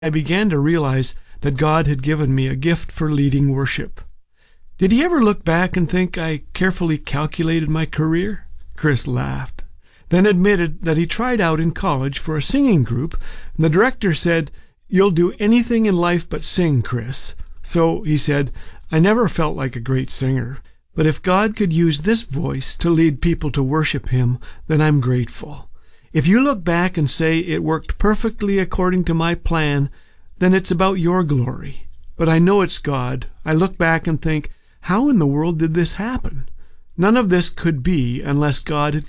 I began to realize that God had given me a gift for leading worship. Did he ever look back and think I carefully calculated my career? Chris laughed, then admitted that he tried out in college for a singing group. The director said, "You'll do anything in life but sing, Chris." So, he said, I never felt like a great singer. But if God could use this voice to lead people to worship him, then I'm grateful. If you look back and say it worked perfectly according to my plan, then it's about your glory. But I know it's God. I look back and think, how in the world did this happen? None of this could be unless God had